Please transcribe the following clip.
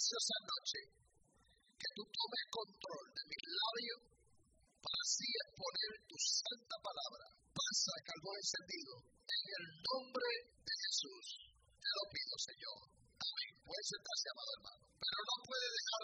preciosa noche, que tú tomes control de mis labios para así exponer tu santa palabra. Pasa, carbón encendido, en el nombre de Jesús. Te lo pido, Señor. Amén. Puede sentarse, amado hermano. Pero no puede dejar